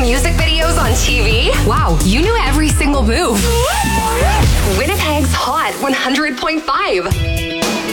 music videos on TV? Wow, you knew every single move. Winnipeg's Hot 100.5.